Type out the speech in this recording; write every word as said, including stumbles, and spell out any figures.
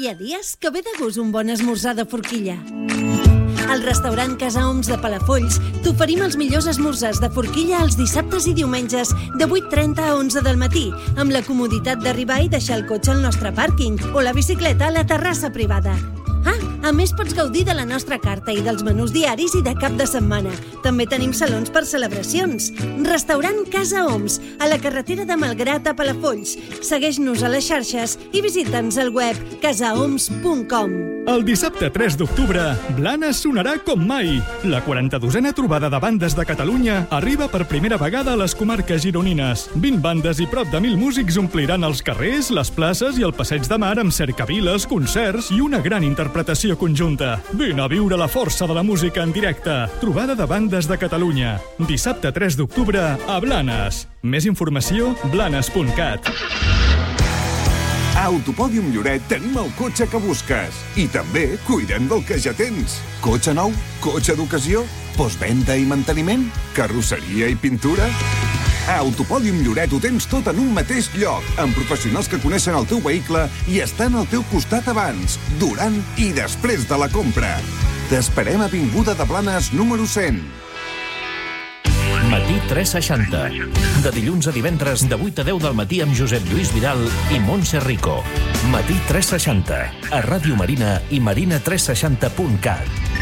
Hi ha dies que ve de gust un bon esmorzar de forquilla. Al restaurant Casa Oms de Palafolls t'oferim els millors esmorzars de forquilla els dissabtes i diumenges de vuit trenta a onze del matí, amb la comoditat d'arribar i deixar el cotxe al nostre pàrquing o la bicicleta a la terrassa privada. Ah, a més pots gaudir de la nostra carta i dels menús diaris i de cap de setmana. També tenim salons per celebracions. Restaurant Casa Oms, a la carretera de Malgrat a Palafolls. Segueix-nos a les xarxes i visita'ns al web casa oms punt com. El dissabte tres d'octubre, Blanes sonarà com mai. La quaranta-dosena trobada de bandes de Catalunya arriba per primera vegada a les comarques gironines. vint bandes i prop de mil músics ompliran els carrers, les places i el passeig de mar amb cercaviles, concerts i una gran interpretació conjunta. Vine a viure la força de la música en directe. Trobada de bandes de Catalunya. Dissabte tres d'octubre a Blanes. Més informació, blanes punt cat. A Autopòdium Lloret tenim el cotxe que busques. I també cuidem del que ja tens. Cotxe nou? Cotxe d'ocasió? Postvenda i manteniment? Carrosseria i pintura? A Autopòdium Lloret ho tens tot en un mateix lloc, amb professionals que coneixen el teu vehicle i estan al teu costat abans, durant i després de la compra. T'esperem a Avinguda de Blanes número cent. Matí tres seixanta. De dilluns a divendres de vuit a deu del matí amb Josep Lluís Vidal i Montse Rico. Matí tres seixanta. A Ràdio Marina i marina tres seixanta punt cat.